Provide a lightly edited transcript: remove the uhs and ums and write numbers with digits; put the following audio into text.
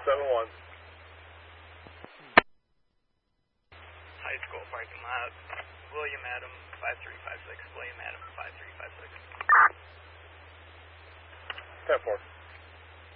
71. High school parking lot. William Adam 5356. William Adam 5356. 10-4.